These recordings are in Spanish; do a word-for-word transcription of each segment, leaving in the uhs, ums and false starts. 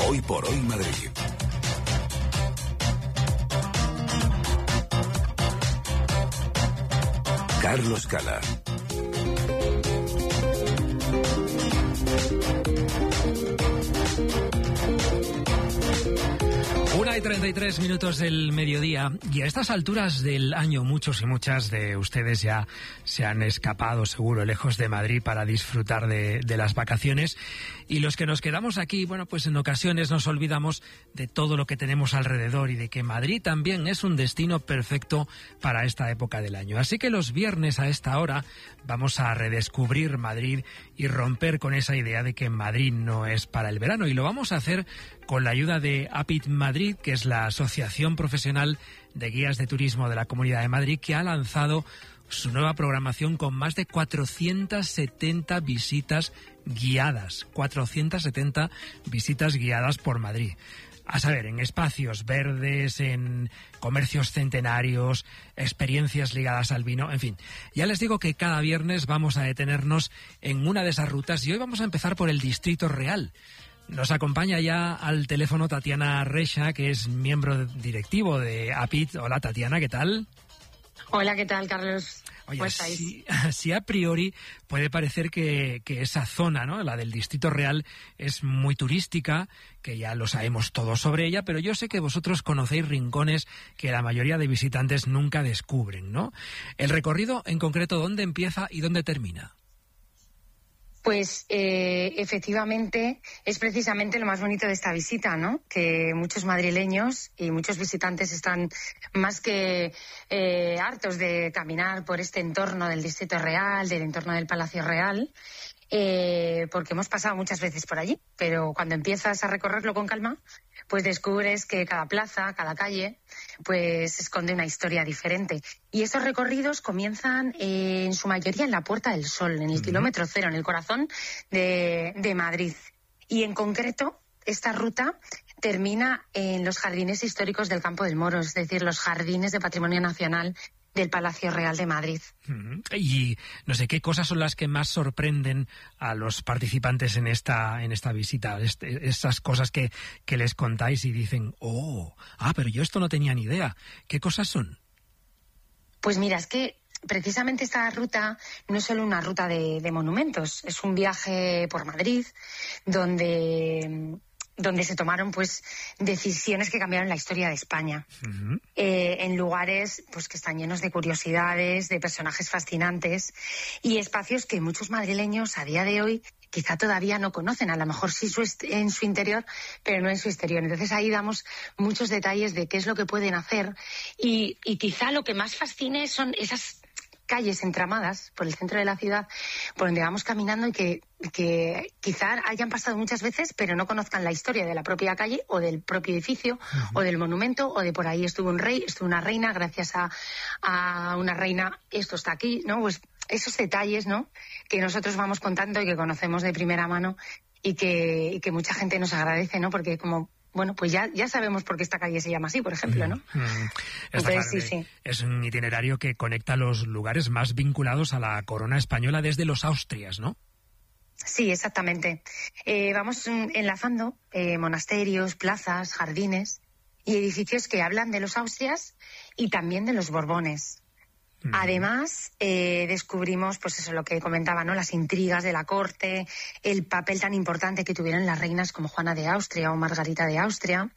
Hoy por hoy Madrid. Carlos Cala. Una y treinta y tres minutos del mediodía, y a estas alturas del año muchos y muchas de ustedes ya se han escapado seguro lejos de Madrid para disfrutar de, de las vacaciones, y los que nos quedamos aquí, bueno, pues en ocasiones nos olvidamos de todo lo que tenemos alrededor y de que Madrid también es un destino perfecto para esta época del año. Así que los viernes a esta hora vamos a redescubrir Madrid y romper con esa idea de que Madrid no es para el verano, y lo vamos a hacer con la ayuda de APIT Madrid, que es la Asociación Profesional de Guías de Turismo de la Comunidad de Madrid, que ha lanzado su nueva programación con más de cuatrocientas setenta visitas guiadas. cuatrocientas setenta visitas guiadas por Madrid. A saber, en espacios verdes, en comercios centenarios, experiencias ligadas al vino, en fin. Ya les digo que cada viernes vamos a detenernos en una de esas rutas, y hoy vamos a empezar por el Distrito Real. Nos acompaña ya al teléfono Tatiana Reixa, que es miembro directivo de APIT. Hola, Tatiana, ¿qué tal? Hola, ¿qué tal, Carlos? Oye, pues si, si a priori puede parecer que, que esa zona, ¿no?, la del Distrito Real, es muy turística, que ya lo sabemos todos sobre ella, pero yo sé que vosotros conocéis rincones que la mayoría de visitantes nunca descubren, ¿no? El recorrido, en concreto, ¿dónde empieza y dónde termina? Pues eh, efectivamente es precisamente lo más bonito de esta visita, ¿no? Que muchos madrileños y muchos visitantes están más que eh, hartos de caminar por este entorno del Distrito Real, del entorno del Palacio Real, eh, porque hemos pasado muchas veces por allí, pero cuando empiezas a recorrerlo con calma, pues descubres que cada plaza, cada calle, pues esconde una historia diferente. Y estos recorridos comienzan eh, en su mayoría en la Puerta del Sol, en el uh-huh. kilómetro cero, en el corazón de, de Madrid. Y en concreto, esta ruta termina en los jardines históricos del Campo del Moro, es decir, los jardines de Patrimonio Nacional del Palacio Real de Madrid. Uh-huh. Y no sé, ¿qué cosas son las que más sorprenden a los participantes en esta en esta visita? Este, esas cosas que, que les contáis y dicen, oh, ah, pero yo esto no tenía ni idea. ¿Qué cosas son? Pues mira, es que precisamente esta ruta no es solo una ruta de, de monumentos, es un viaje por Madrid donde... donde se tomaron pues decisiones que cambiaron la historia de España, uh-huh. eh, en lugares pues que están llenos de curiosidades, de personajes fascinantes y espacios que muchos madrileños a día de hoy quizá todavía no conocen, a lo mejor sí su est- en su interior, pero no en su exterior. Entonces ahí damos muchos detalles de qué es lo que pueden hacer y, y quizá lo que más fascine son esas calles entramadas por el centro de la ciudad, por donde vamos caminando y que, que quizá hayan pasado muchas veces, pero no conozcan la historia de la propia calle o del propio edificio, uh-huh. o del monumento, o de por ahí estuvo un rey, estuvo una reina, gracias a, a una reina esto está aquí, ¿no? Pues esos detalles, ¿no?, que nosotros vamos contando y que conocemos de primera mano y que, y que mucha gente nos agradece, ¿no? Porque como bueno, pues ya, ya sabemos por qué esta calle se llama así, por ejemplo, ¿no? Mm, mm. Entonces, sí, sí. Es un itinerario que conecta los lugares más vinculados a la corona española desde los Austrias, ¿no? Sí, exactamente. Eh, vamos enlazando eh, monasterios, plazas, jardines y edificios que hablan de los Austrias y también de los Borbones. Mm. Además, eh, descubrimos, pues eso, lo que comentaba, ¿no?, las intrigas de la corte, el papel tan importante que tuvieron las reinas como Juana de Austria o Margarita de Austria,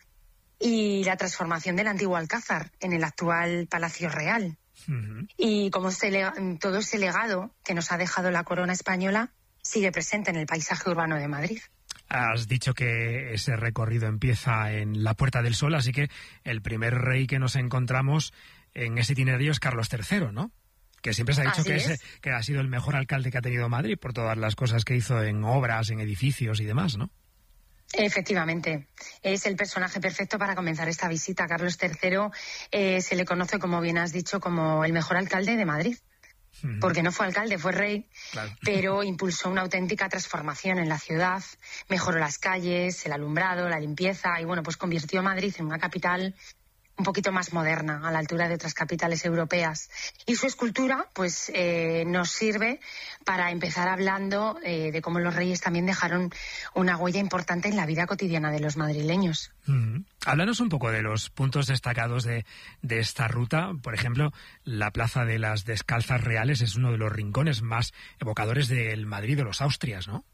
y la transformación del antiguo Alcázar en el actual Palacio Real. Uh-huh. Y como este lega- todo ese legado que nos ha dejado la corona española sigue presente en el paisaje urbano de Madrid. Has dicho que ese recorrido empieza en la Puerta del Sol, así que el primer rey que nos encontramos en ese itinerario es Carlos tercero, ¿no? Que siempre se ha dicho que, es, que ha sido el mejor alcalde que ha tenido Madrid por todas las cosas que hizo en obras, en edificios y demás, ¿no? Efectivamente, es el personaje perfecto para comenzar esta visita. Carlos tercero eh, se le conoce, como bien has dicho, como el mejor alcalde de Madrid. Porque no fue alcalde, fue rey, claro. Pero impulsó una auténtica transformación en la ciudad, mejoró las calles, el alumbrado, la limpieza y bueno, pues convirtió a Madrid en una capital un poquito más moderna, a la altura de otras capitales europeas. Y su escultura, pues, eh, nos sirve para empezar hablando eh, de cómo los reyes también dejaron una huella importante en la vida cotidiana de los madrileños. Mm. Háblanos un poco de los puntos destacados de, de esta ruta. Por ejemplo, la Plaza de las Descalzas Reales es uno de los rincones más evocadores del Madrid de los Austrias, ¿no?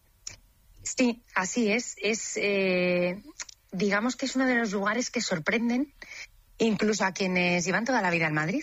Sí, así es. Es... Eh... digamos que es uno de los lugares que sorprenden incluso a quienes llevan toda la vida en Madrid,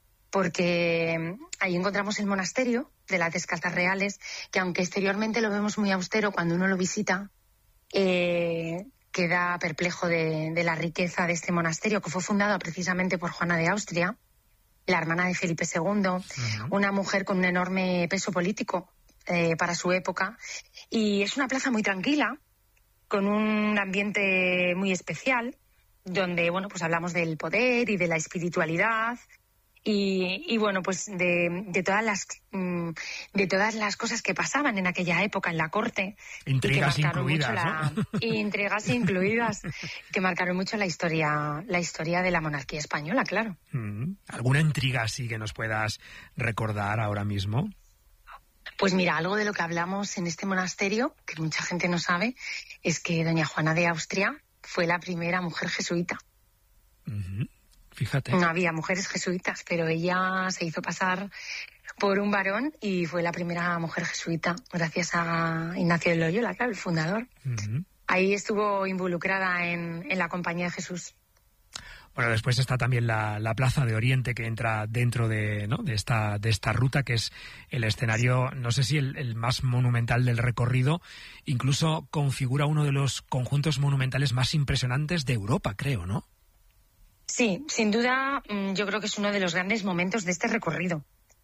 porque ahí encontramos el monasterio de las Descalzas Reales, que aunque exteriormente lo vemos muy austero, cuando uno lo visita, eh, queda perplejo de, de la riqueza de este monasterio, que fue fundado precisamente por Juana de Austria, la hermana de Felipe segundo, uh-huh. una mujer con un enorme peso político eh, para su época, y es una plaza muy tranquila, con un ambiente muy especial, donde, bueno, pues hablamos del poder y de la espiritualidad y, y bueno, pues de, de todas las de todas las cosas que pasaban en aquella época en la corte. Intrigas y que marcaron incluidas, mucho la, ¿no? Intrigas incluidas, que marcaron mucho la historia, la historia de la monarquía española, claro. Mm. ¿Alguna intriga así que nos puedas recordar ahora mismo? Pues mira, algo de lo que hablamos en este monasterio, que mucha gente no sabe, es que doña Juana de Austria fue la primera mujer jesuita. Uh-huh. Fíjate. No había mujeres jesuitas, pero ella se hizo pasar por un varón y fue la primera mujer jesuita, gracias a Ignacio de Loyola, claro, el fundador. Uh-huh. Ahí estuvo involucrada en, en la Compañía de Jesús. Bueno, después está también la, la Plaza de Oriente, que entra dentro de, ¿no? de, esta, de esta ruta, que es el escenario, no sé si el, el más monumental del recorrido. Incluso configura uno de los conjuntos monumentales más impresionantes de Europa, creo, ¿no? Sí, sin duda, yo creo que es uno de los grandes momentos de este recorrido.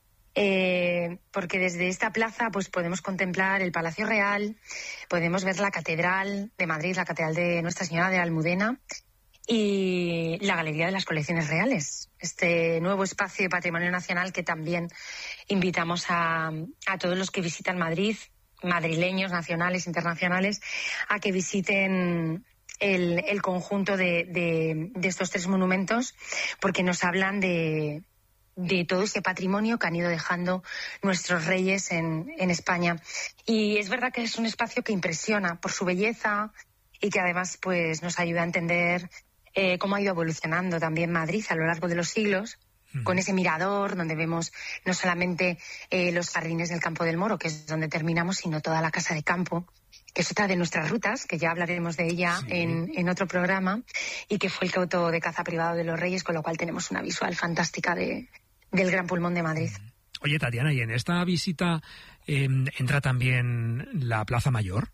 Eh, porque desde esta plaza pues podemos contemplar el Palacio Real, podemos ver la Catedral de Madrid, la Catedral de Nuestra Señora de la Almudena, y la Galería de las Colecciones Reales, este nuevo espacio de patrimonio nacional que también invitamos a, a todos los que visitan Madrid, madrileños, nacionales, internacionales, a que visiten el, el conjunto de, de, de estos tres monumentos, porque nos hablan de, de todo ese patrimonio que han ido dejando nuestros reyes en, en España. Y es verdad que es un espacio que impresiona por su belleza y que además pues nos ayuda a entender Eh, cómo ha ido evolucionando también Madrid a lo largo de los siglos, uh-huh. con ese mirador donde vemos no solamente eh, los jardines del Campo del Moro, que es donde terminamos, sino toda la Casa de Campo, que es otra de nuestras rutas, que ya hablaremos de ella sí. en, en otro programa, y que fue el coto de caza privado de los Reyes, con lo cual tenemos una visual fantástica de, del Gran Pulmón de Madrid. Oye, Tatiana, ¿y en esta visita eh, entra también la Plaza Mayor?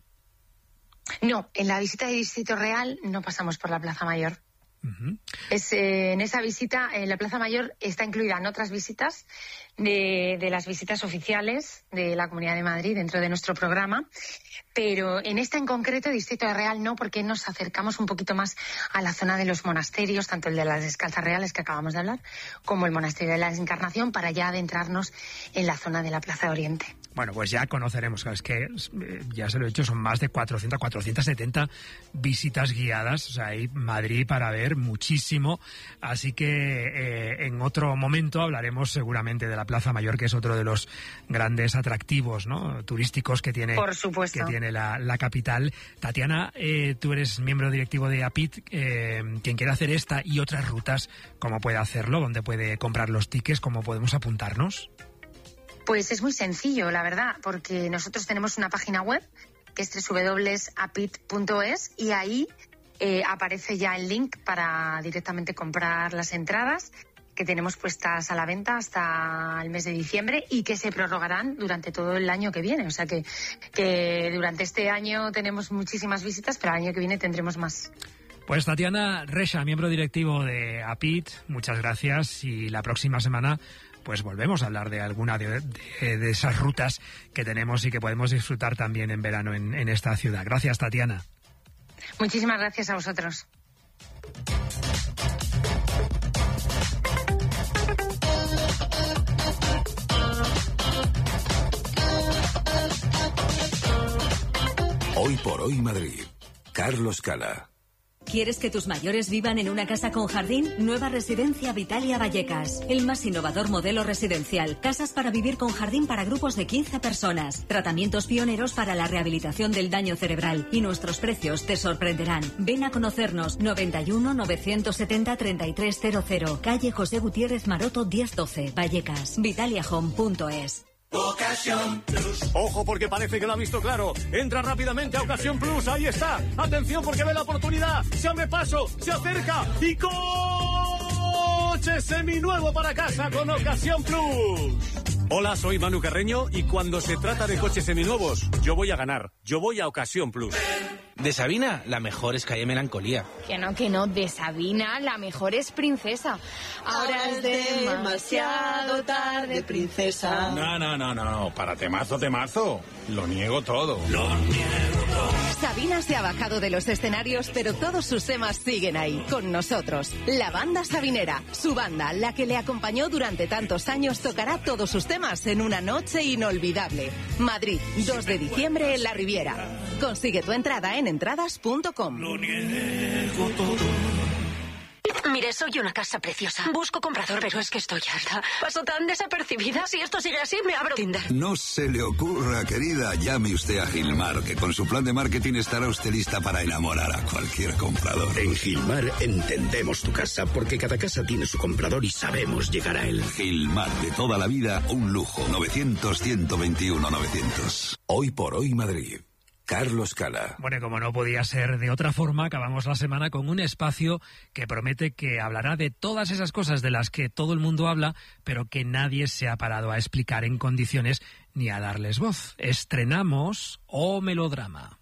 No, en la visita de Distrito Real no pasamos por la Plaza Mayor. Uh-huh. Es, eh, en esa visita, en la Plaza Mayor está incluida en otras visitas de, de las visitas oficiales de la Comunidad de Madrid dentro de nuestro programa, pero en esta en concreto, Distrito Real, no, porque nos acercamos un poquito más a la zona de los monasterios, tanto el de las Descalzas Reales que acabamos de hablar, como el Monasterio de la Encarnación, para ya adentrarnos en la zona de la Plaza de Oriente. Bueno, pues ya conoceremos, es que ya se lo he dicho, son más de cuatrocientas, cuatrocientas setenta visitas guiadas, o sea, hay Madrid para ver muchísimo, así que eh, en otro momento hablaremos seguramente de la Plaza Mayor, que es otro de los grandes atractivos, ¿no?, turísticos que tiene, Por supuesto. que tiene la, la capital. Tatiana, eh, tú eres miembro directivo de APIT, eh, quien quiera hacer esta y otras rutas, ¿cómo puede hacerlo? ¿Dónde puede comprar los tickets? ¿Cómo podemos apuntarnos? Pues es muy sencillo, la verdad, porque nosotros tenemos una página web que es doble u doble u doble u punto apit punto es y ahí eh, aparece ya el link para directamente comprar las entradas que tenemos puestas a la venta hasta el mes de diciembre y que se prorrogarán durante todo el año que viene. O sea que, que durante este año tenemos muchísimas visitas, pero el año que viene tendremos más. Pues Tatiana Reixa, miembro directivo de APIT, muchas gracias, y la próxima semana pues volvemos a hablar de alguna de, de, de esas rutas que tenemos y que podemos disfrutar también en verano en, en esta ciudad. Gracias, Tatiana. Muchísimas gracias a vosotros. Hoy por hoy Madrid. Carlos Cala. ¿Quieres que tus mayores vivan en una casa con jardín? Nueva Residencia Vitalia Vallecas. El más innovador modelo residencial. Casas para vivir con jardín para grupos de quince personas. Tratamientos pioneros para la rehabilitación del daño cerebral. Y nuestros precios te sorprenderán. Ven a conocernos. noventa y uno, novecientos setenta, treinta y tres cero cero. Calle José Gutiérrez Maroto diez doce. Vallecas. Vitalia Home punto es. Ocasión Plus. Ojo, porque parece que lo ha visto claro. Entra rápidamente a Ocasión Plus. Ahí está. Atención, porque ve la oportunidad. Se abre paso, se acerca y coche seminuevo para casa con Ocasión Plus. Hola, soy Manu Carreño y cuando se trata de coches seminuevos, yo voy a ganar. Yo voy a Ocasión Plus. De Sabina, la mejor es Calle Melancolía. Que no, que no, de Sabina, la mejor es Princesa. Ahora es demasiado tarde, princesa. No, no, no, no, para temazo, temazo. Lo niego todo. Lo niego todo. Sabina se ha bajado de los escenarios, pero todos sus temas siguen ahí, con nosotros. La banda sabinera, su banda, la que le acompañó durante tantos años, tocará todos sus temas en una noche inolvidable. Madrid, dos de diciembre en la Riviera. Consigue tu entrada en entradas punto com. Lo niego todo. Mire, soy una casa preciosa. Busco comprador, pero es que estoy harta. Paso tan desapercibida. Si esto sigue así, me abro Tinder. No se le ocurra, querida. Llame usted a Gilmar, que con su plan de marketing estará usted lista para enamorar a cualquier comprador. En Gilmar entendemos tu casa, porque cada casa tiene su comprador y sabemos llegar a él. Gilmar, de toda la vida, un lujo. novecientos, ciento veintiuno, novecientos. Hoy por hoy, Madrid. Carlos Cala. Bueno, como no podía ser de otra forma, acabamos la semana con un espacio que promete que hablará de todas esas cosas de las que todo el mundo habla, pero que nadie se ha parado a explicar en condiciones ni a darles voz. Estrenamos O Melodrama.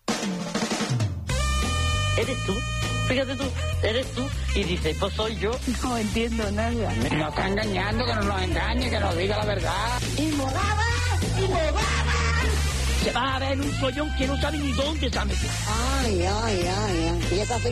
¿Eres tú? Fíjate tú, eres tú. Y dices, pues soy yo. No entiendo nada. Nos está engañando, que no nos engañe, que nos diga la verdad. ¡Y molaba! ¡Y molaba! Se va a ver un follón que no sabe ni dónde está metido. Ay, ay,